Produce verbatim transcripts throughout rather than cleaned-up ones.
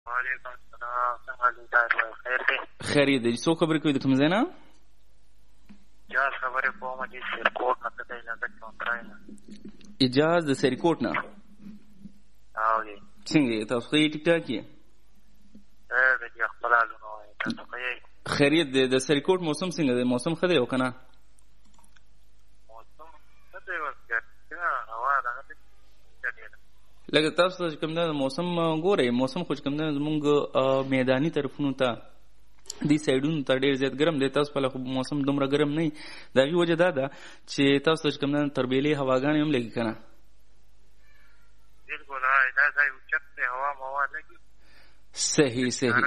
وعلیکم السلام. څنګه تاسو؟ خیر دی. خیر دی. څو خبرې کوي د کوم ځای نه؟ اجاز خبرې کوم چې سرکوټ نه ته دی لږ څنګه نه. اجاز د سرکوټ نه. او دی. څنګه تاسو یې ټیک ټاک یې؟ ا دې خپل حالونه وایي. تاسو یې خیریت دی. د سرکوټ موسم څنګه دی؟ موسم ښه دی او کنه؟ موسم ښه دی ورته. هوا ده لکه تاسو چې کوم نه موسم ګورئ، موسم خو چې کوم نه زمونږ میداني طرفونو ته دې سایډونو ته ډېر زیات ګرم دی. تاسو په خو موسم دومره ګرم نه وي. د هغې وجه دا ده چې تاسو ته چې کوم نه تربیلې هواګانې هم لګي که نه؟ بلکل دا ځای اوچت دی، هوا موا لګي. صحیح صحیح.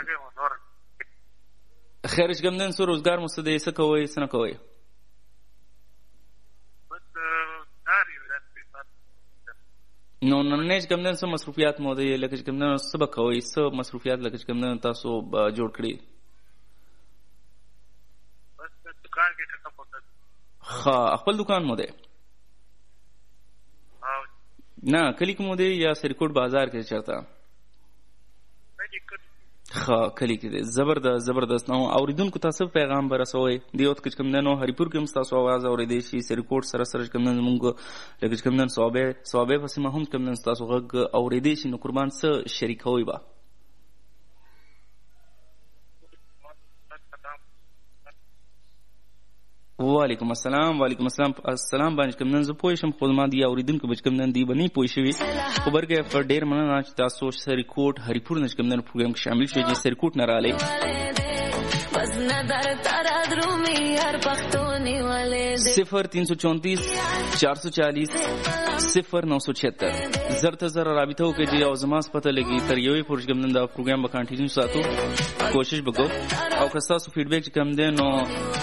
خیر چې کوم نه څه روزګار مو څه دی، څه کوئ څه نه کوئ؟ نو نننی چې کوم دی څه مصروفیات مو دی؟ لکه چې کوم دی څه به کوئ، څه مصروفیات لکه چې کوم دی تاسو جوړ کړي؟ ښه خپل دکان مو دی؟ نه کلي کې مو دی یا سرکوټ بازار کې چېرته؟ ښه کلي کې دی. زبردست زبردست. نو اورېدونکو ته څه پیغام به رسوئ؟ دې وخت کې چې کوم دی نو هریپور کې هم ستاسو اواز اورېدی شي، سرکوټ سره سره چې کوم دی زمونږ لکه چې کوم دی صوابۍ صوابۍ په سیمه هم کوم دی ستاسو غږ اورېدی شي. نو قربان څه شریکوئ به؟ وعلیکم السلام. وعلیکم السلام. السلام باندې کوم نن زه پوه شم، خو زما دې اورېدونکو به چې کوم نن دی به نه پوه شوي. خو برګې په ډېر مننه چې تاسو سرکوټ هریپور نه چې کوم نن پروګرام کې شامل شوئ، چې سرکوټ نه راغلی. صفر تین سو چونتیس چار سو چالیس صفر نو سو چھہتر زر ته زر رابطه وکړئ چې یو زما پته لګي تر یوې پورې چې کوم نن دا پروګرام به کنټینیو ساتو، کوشش به کوو. او که ستاسو فیډبیک چې کوم دی نو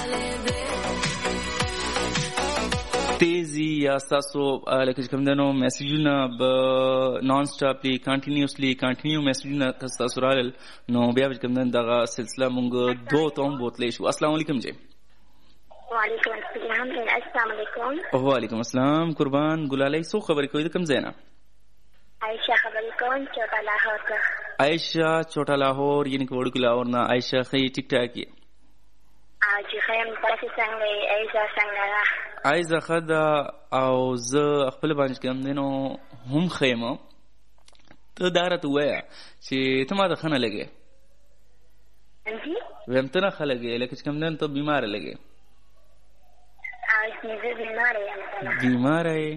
تیزی یا ستاسو لکه چې کوم دی نو میسیجونه به نان سټاپلی کنټینیوسلی کنټینیو میسیجونه که ستاسو رالل نو بیا به چې کوم دی دغه سلسله مونږ دوو ته هم بوتلی شو. السلام علیکم جی. وعلیکم السلام. السلام علیکم. وعلیکم السلام. قربان ګلالۍ څو خبرې کوي د کوم ځای نه؟ عایشه خبرې کوم چوټا لاهور ته. عایشه چوټا لاهور یعنې که وړوکي لاهور نه. عایشه ښه یې ټیک ټاک یې؟ جی ښه یم. تاسې څنګه یې؟ عایزه څنګه ده؟ عایزه ښه ده او زه خپله باندې چې کوم دی نو هم ښه یم. ته دا راته ووایه چې ته ما ته ښه نه لګې. ویم ته نه ښه لګې، لکه چې کوم دی نو ته بیماره لګې. زه بیماره یم. بیماره یې؟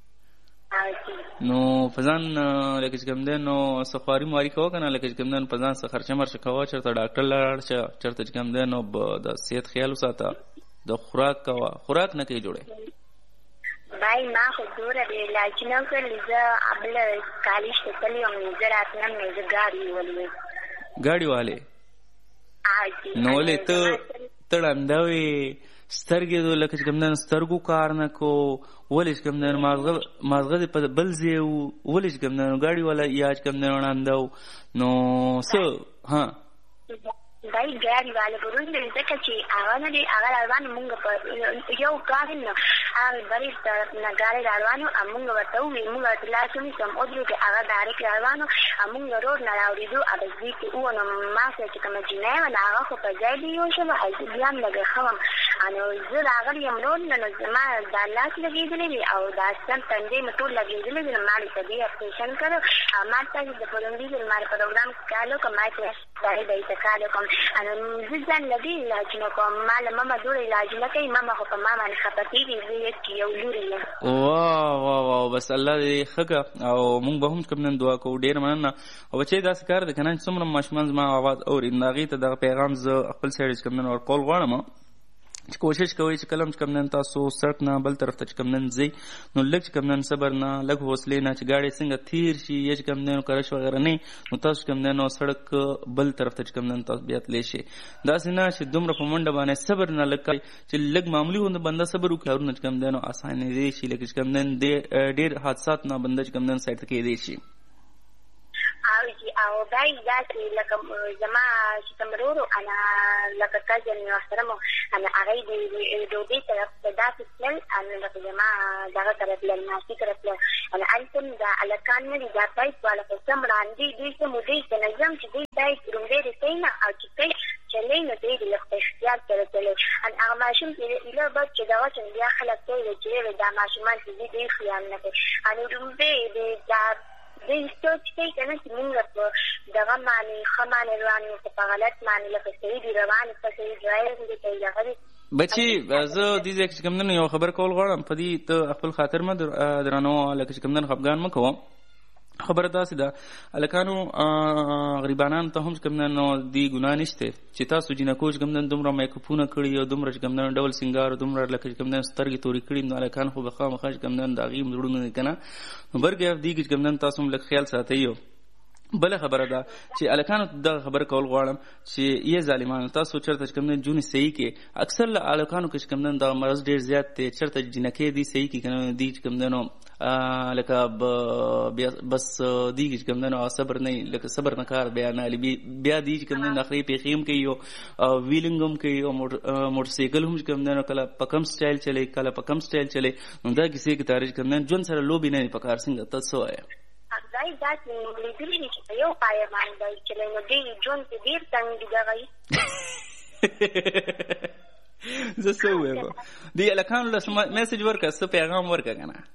نو په ځان لکه چې کوم دی نو څه خواري مواري کوه که نه، لکه چې کوم دی نو په ځان څه خرچه مرچه کوه، چېرته ډاکټر لاړ شه، چېرته چې کوم دی نو د صحت خیال وساته، د خوراک کوه. خوراک نه کوې جوړی؟ بای ما خو دوره د علاجونه وکړل. زه بله کالج ته تللی وم، زه راتلم نو زه ګاډي ولې ګاډي والې؟ نو ولې ته ته ړنده وې، سترګې لکه چې کوم دی سترګو کار نه کو، ولې چې کوم دی مازغه مازغه دې په بل ځای و، ولې چې کوم دی ګاډي والا یا چې کوم دی ړنده و نو څه؟ ها دای ګاډي والا به روز دی ځکه چې هغه نه دی هغه روان مونږ په یو ګاډي نه هغه بریښ طرف نه ګاډي روان او مونږ ورته وویل مونږ ورته لاس ونیسم ودرېږو هغه ډایرکټ روان او مونږ روډ نه راوړېدو او د زوی کې ووه نو ما سره چې کومه جینۍ وه نو هغه خو په ځای دی یو شوه او زه بیا هم لږه ښه وم. نو زه راغلی یم روډ نه نو زما دا لاس لګېدلی دی او دا سم تندی مې ټول لګېدلی دی نو ما دې طبي اپریشن کړی او ما تاسې د پروندي د ما پروګرام کار وکړم ما چې سړی دی ته کار وکړم. زه ځان له دې علاجونه کوم. ما له ماما دوړه علاجونه کوي. ماما خو په ما باندې خفه کېږي. زه یو لورې یم. واه واه واه بس الله دې ښه کړه او مونږ به هم کوم نن دعا کوو. ډېر مننه. او بچی داسې کار دی که نه چې څومره ماشومان زما اواز اوري نو هغې ته دغه پیغام زه خپل سایډ چې کوم نن ورکول غواړم چې کوشش کوئ چې کله هم چې کوم نن تاسو سړک نه بل طرف ته چې کوم نن ځئ نو لږ چې کوم نن صبر نه لږ حوصلې نه چې ګاډی څنګه تېر شي یا چې کوم دی نو کرش وغیره نه نو تاسو چې کوم دی نو سړک بل طرف ته چې کوم نن تاسو بیا تلی شئ. داسې نه چې دومره په منډه باندې صبر نه لږ کوئ چې لږ معمولي غوندې بنده صبر وکړي کارونه چې کوم دی نو اسانېدی شي لکه چې کوم نن ډېر حادثات نه بنده چې کوم نن سایډ ته کېدی شي. او دای داسې لکه زما چې کوم ورور انا لکه کزن محترم انا هغه د ډوډۍ طرف ته داسې تلل انا لکه زما دغه طرف تلل ناسي طرف تلل انا هلته دا هلکان نه دي دا پایپ والا خو څه مړاندې دوی څه مودې ته نه ځم چې دوی دای رومبه دې سینا او چې ته چلې نو دې له اختیار سره چلې ان هغه ماشوم چې اله بد چې دا وڅن بیا خلک ته چې دا ماشومان چې دې خیال نه کوي ان رومبه دې دا دې سوچ کوي کنه چې موږ په دغه معنی خمانه روانو په غلط معنی لکه صحیح دی روانه په صحیح ځای دې کوي هغه بچي زه دې ځکه چې کوم یو خبر کول غواړم په دې ته خپل خاطر ما درانو لکه چې کوم نن خفګان مکو خبره داسې ده الکانو غریبانان ته هم کوم نن دی ګناه نشته چې تاسو جنکو کوم نن دومره میکاپونه کړی او دومره کوم نن ډول سنگار دومره لکه کوم نن سترګې توري کړی نو الکان خو بخا مخاج کوم نن داغي مړونه کنه برګه دی کوم نن تاسو هم لک خیال ساتئ بل خبره ده چې الکانو د خبر کول غواړم چې یې ظالمان تاسو چرته کوم نه جون صحیح کې اکثر الکانو کې کوم نه د مرز ډیر زیات ته چرته جنکې دي صحیح کې کنه دي کوم نه لکه بس دي کوم نه صبر نه لکه صبر نه کار بیان علي بیا دي کوم نه اخري پیخیم کې یو ویلنګم کې یو موټر سایکل هم کوم نه کله پکم سټایل چلے کله پکم سټایل چلے نو دا کیسه کې تاریخ کوم نه جون سره لوبي نه پکار څنګه تاسو آیا دای داسې لیدلي دي چې په یو پایه باندې دی چلی نو دی ژوند کې ډېر تنګ دي دغه زه څه ووایم دې هلکانو له میسج ورکړه څه پیغام ورکړه که نه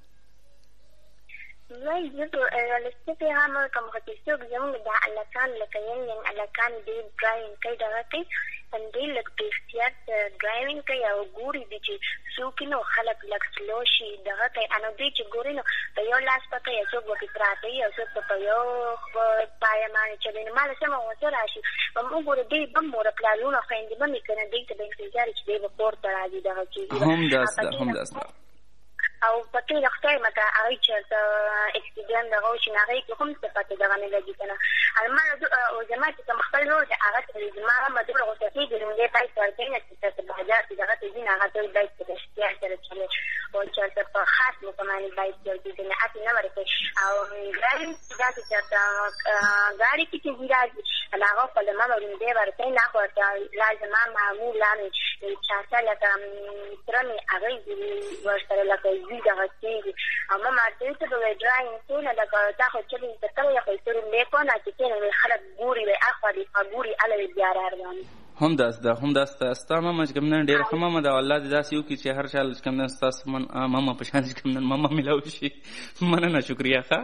وای زه له پیغام ورکړم خو چې څوک زموږ دا هلکان لکه ین ین هلکان ډېر ډرایوینګ کوي دغه کوي ډېر لږ په احتیاط ډرایوینګ کوي او ګوري دي چې څوک نو خلک لږ سلو شي دغه کوي نو دوی چې ګوري نو په یو لاس پکې یو څوک ورکې پراته وي او څوک په یو پایه باندې چلوي نو ما له سمه غوسه راشي هم وګوره دوی به مور پلارونه خویندې به مې که نه دوی ته به انتظار چې دوی به کور ته راځي دغه کېږي هم داسې ده هم داسې ده او پکې د خدای مته هغوی چېرته اکسیډنټ دغه وشي نو هغوی کې هم څه پته دغه نه لګي که نه ما زما چې کوم خپل ورور دی هغه ته زما هم به دومره غوسه کېږي نو دی بایک ورکوي نه چې چېرته بازار کې دغه ته ځي نو هغه ته بایک په اختیار سره چلوي او چېرته په خاص موقع باندې بایک چلوي نه هسې نه ورکوي او ګاډي چې داسې چېرته ګاډي کې چې ځي راځي نو هغه خپل ماما دی ورکوي نه خو ورته لا زما معمولا مې چاچا لکه تره مې هغوی ورسره لکه دغه کېږي او ما ماته ته به ډرایینګ کوي نه لکه تا خو چلې ته کله خو یې تورې مې کو نه چې کېنه خلک ګوري وی اخوا دې ګوري اله بیا رارواني هم داس ده هم داس ده ستا ماما چې کوم نن ډېره ښه ماما ده الله دې داسې وکړي چې هر چا چې کوم نن ستاسو ماما په شان چې کوم نن ماما میلاو شي مننه شکریه ښه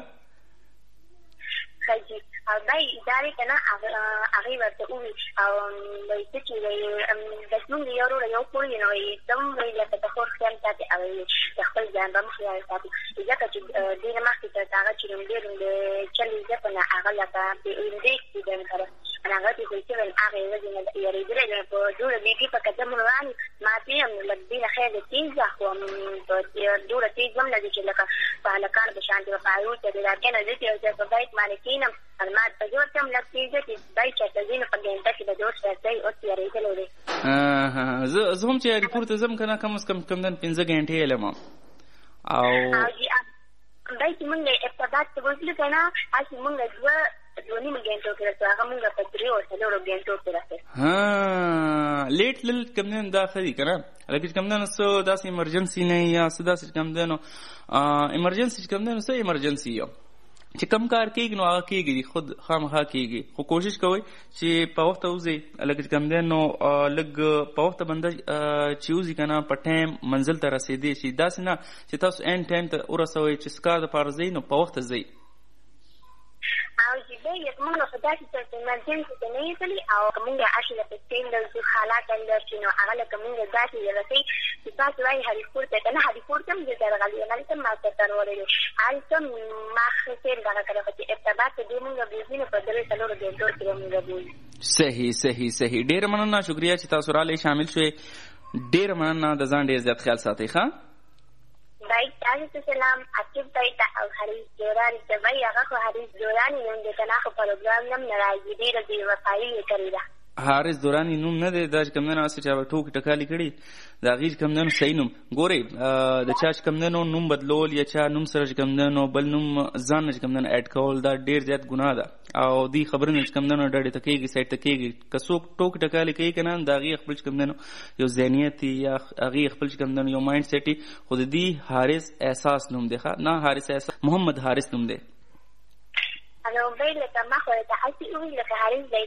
ښه جي او دا ادارې که نه هغې ورته ووي او وایي څه چې وایي بس مونږ د یو وروره یو کور یو نو وایي ته هم وایي لکه د خور خیال ساتې او د خپل ځان به هم خیال ساتي ځکه چې دې نه مخکې تر هغه چې رومبې رومبې چلې زه په نه هغه لکه د رومبې اکسیډنټ سره هغه چې کوي چې ویل هغې ورځې نه یارېدلی دی په ډوره بېګي په قدم روان ما ته هم لږ دې نه خیر تېز ده خو په ډوره تېز هم نه دي چې لکه په هلکانو په شانتې به پایو ته د راکې نه زه چې یو ځای په بایک باندې کښېنم ما په زور ته هم لږ تېز ده چې بایک چېرته ځي نو په ګنټه کې به د اوس راځئ اوس یارېدلی دی زه هم چې اریپورټ ته ځم که نه کم از کم کم دن پنځه ګنټې علم او دای چې مونږ ارتباط ته بوتلو که نه هسې مونږ دوه دوه نیمه ګنټو کې رسو هغه مونږ په درېو څلورو ګنټو کې رسو لیټ تلل کوم دی دا ښه دي که نه لکه چې کوم دی نو څه داسې ایمرجنسي نه یا څه داسې چې کوم دی نو ایمرجنسي چې کوم دی نو څه ایمرجنسي یو چې کم کار کېږي نو هغه کېږي خود خامخا کېږي خو کوشش کوئ چې په وخته وځئ لکه چې کوم دی نو لږ په وخته بنده چې وځي که نه په ټایم منزل ته رسېدی شي داسې نه چې تاسو این ټایم ته ورسوئ چې څه کار دپاره ځئ نو په وخته ځئ او چې دی مونږ خو داسې چېرته ایمرجنسي ته نه ایستلي او که مونږ هسې لکه سټین درځو حالات اندر شي نو هغه لکه مونږ داسې رسوي چې تاسو وایي هریپور ته که نه هریپور ته هم زه درغلی یم هلته هم ما سره وړی هلته هم ما ښه سیل دغه کړی خو چې ارتباط ته دې مونږ بوځي نو په درې څلورو ګنټو کې به مونږ بوځي صحیح صحیح صحیح ډېره مننه شکریه چې تاسو رالی شامل شوئ ډېره مننه د ځان ډېر زیات خیال ساتئ ښه بای تاسو سلام عقیب بای ته او حریص جورانی ته بای هغه خو حریص جورانی نوم دی که نه خو پروګرام نه هم نه راځي ډېره بې وفایي یې کړې ده حارث دورانی نوم نه دی دا چې کوم دی نو هسې چا به ټوکې ټکالې کړي د هغې چې کوم دی نو صحیح نوم ګورئ د چا چې کوم دی نو نوم بدلول یا چا نوم سره چې کوم دی نو بل نوم ځان نه چې کوم دی نو ایډ کول دا ډېر زیات ګناه ده او دې خبرې نه چې کوم دی نو ډډې ته کېږي سایډ ته کېږي که څوک ټوکې ټکالې کوي که نه د هغې خپل چې کوم دی نو یو ذهنیت یا هغې خپل چې کوم دی نو یو مایند سیټ خو د دې حارث احساس نوم دی ښه نه حارث احساس محمد حارث نوم دی نو بای لکه ما خو ته هسې ووایي لکه حریص دی